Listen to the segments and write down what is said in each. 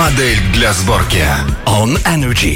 Модель для сборки On Energy.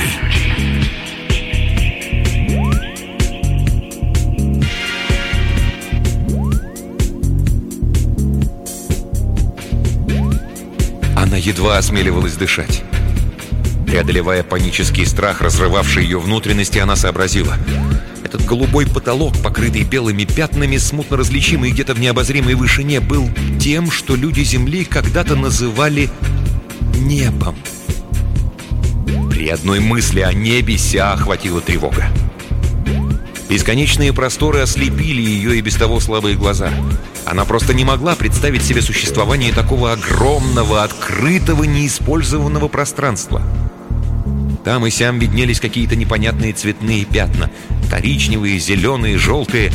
Она едва осмеливалась дышать. Преодолевая панический страх, разрывавший ее внутренности, она сообразила. Этот голубой потолок, покрытый белыми пятнами, смутно различимый где-то в необозримой вышине, был тем, что люди Земли когда-то называли небом. При одной мысли о небе Ся охватила тревога. Бесконечные просторы ослепили ее и без того слабые глаза. Она просто не могла представить себе существование такого огромного, открытого, неиспользованного пространства. Там и сям виднелись какие-то непонятные цветные пятна. Коричневые, зеленые, желтые.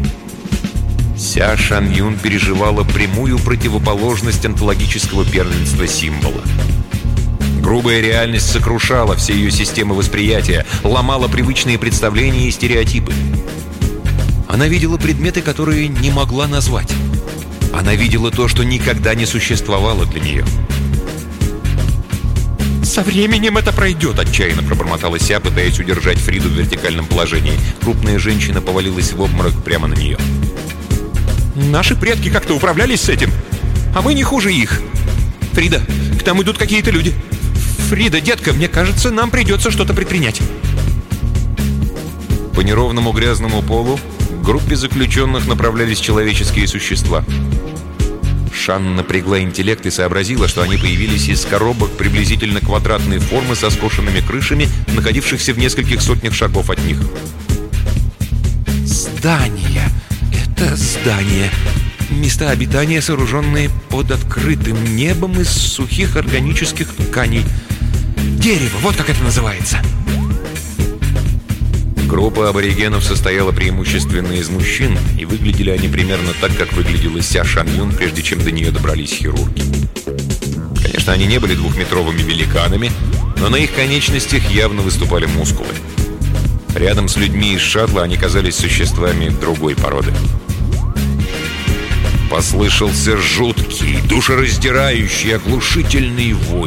Ся Шан-Юн переживала прямую противоположность онтологического первенства символа. Грубая реальность сокрушала все ее системы восприятия, ломала привычные представления и стереотипы. Она видела предметы, которые не могла назвать. Она видела то, что никогда не существовало для нее. «Со временем это пройдет», — отчаянно пробормотала Ся, пытаясь удержать Фриду в вертикальном положении. Крупная женщина повалилась в обморок прямо на нее. «Наши предки как-то управлялись с этим, а мы не хуже их. Фрида, к нам идут какие-то люди. Фрида, детка, мне кажется, нам придется что-то предпринять». По неровному грязному полу к группе заключенных направлялись человеческие существа. Шан напрягла интеллект и сообразила, что они появились из коробок приблизительно квадратной формы со скошенными крышами, находившихся в нескольких сотнях шагов от них. Здания. Это здания. Места обитания, сооруженные под открытым небом из сухих органических тканей. Дерево, вот как это называется. Группа аборигенов состояла преимущественно из мужчин, и выглядели они примерно так, как выглядела Ся Шан-Юн, прежде чем до нее добрались хирурги. Конечно, они не были двухметровыми великанами, но на их конечностях явно выступали мускулы. Рядом с людьми из шаттла они казались существами другой породы. Послышался жуткий, душераздирающий, оглушительный вой.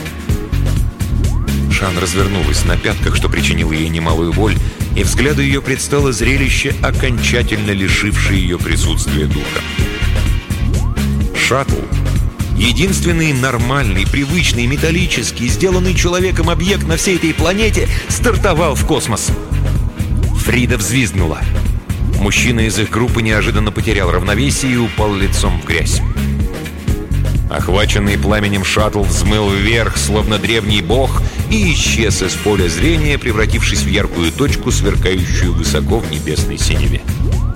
Шан развернулась на пятках, что причинило ей немалую боль, и взгляду ее предстало зрелище, окончательно лишившее ее присутствия духа. Шаттл, единственный нормальный, привычный, металлический, сделанный человеком объект на всей этой планете, стартовал в космос. Фрида взвизгнула. Мужчина из их группы неожиданно потерял равновесие и упал лицом в грязь. Охваченный пламенем шаттл взмыл вверх, словно древний бог, и исчез из поля зрения, превратившись в яркую точку, сверкающую высоко в небесной синеве.